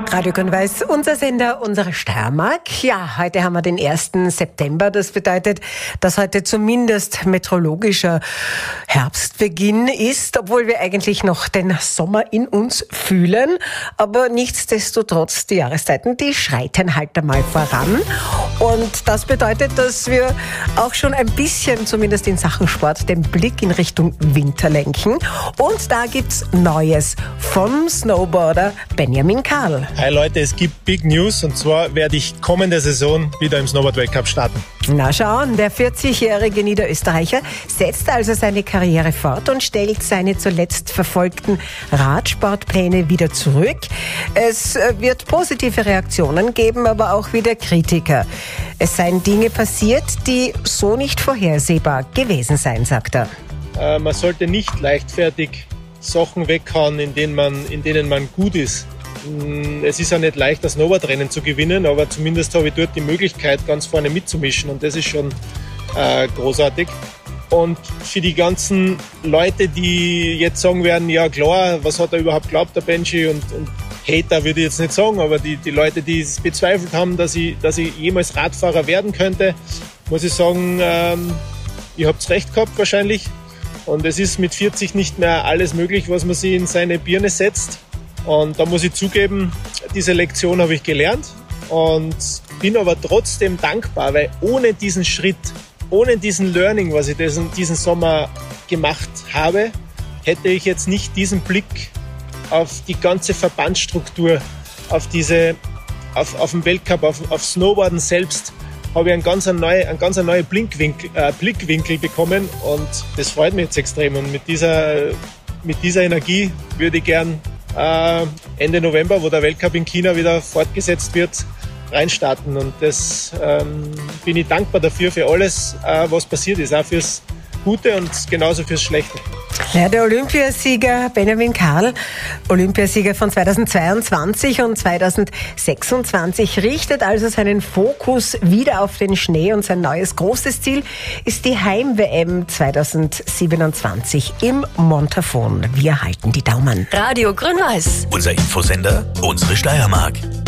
Radio Grün-Weiß, unser Sender, unsere Steiermark. Ja, heute haben wir den 1. September. Das bedeutet, dass heute zumindest meteorologischer Herbstbeginn ist, obwohl wir eigentlich noch den Sommer in uns fühlen. Aber nichtsdestotrotz, die Jahreszeiten, die schreiten halt einmal voran. Und das bedeutet, dass wir auch schon ein bisschen, zumindest in Sachen Sport, den Blick in Richtung Winter lenken. Und da gibt's Neues vom Snowboarder Benjamin Karl. Hi Leute, es gibt Big News und zwar werde ich kommende Saison wieder im Snowboard-Weltcup starten. Na schauen, der 40-jährige Niederösterreicher setzt also seine Karriere fort und stellt seine zuletzt verfolgten Radsportpläne wieder zurück. Es wird positive Reaktionen geben, aber auch wieder Kritiker. Es seien Dinge passiert, die so nicht vorhersehbar gewesen seien, sagt er. Man sollte nicht leichtfertig Sachen weghauen, in denen man gut ist. Es ist ja nicht leicht, das Snowboardrennen zu gewinnen, aber zumindest habe ich dort die Möglichkeit, ganz vorne mitzumischen und das ist schon großartig. Und für die ganzen Leute, die jetzt sagen werden, ja klar, was hat er überhaupt geglaubt, der Benji, und Hater würde ich jetzt nicht sagen, aber die Leute, die es bezweifelt haben, dass ich jemals Radfahrer werden könnte, muss ich sagen, ihr habt recht gehabt wahrscheinlich. Und es ist mit 40 nicht mehr alles möglich, was man sich in seine Birne setzt. Und da muss ich zugeben, diese Lektion habe ich gelernt und bin aber trotzdem dankbar, weil ohne diesen Schritt, ohne diesen Learning, was ich diesen Sommer gemacht habe, hätte ich jetzt nicht diesen Blick auf die ganze Verbandsstruktur, auf den Weltcup, auf Snowboarden selbst, habe ich einen ganz neuen Blickwinkel bekommen und das freut mich jetzt extrem. Und mit dieser Energie würde ich gern Ende November, wo der Weltcup in China wieder fortgesetzt wird, reinstarten. Und das bin ich dankbar dafür, für alles, was passiert ist, auch fürs Gute und genauso fürs Schlechte. Ja, der Olympiasieger Benjamin Karl, Olympiasieger von 2022 und 2026, richtet also seinen Fokus wieder auf den Schnee und sein neues großes Ziel ist die Heim-WM 2027 im Montafon. Wir halten die Daumen. Radio Grün-Weiß. Unser Infosender, unsere Steiermark.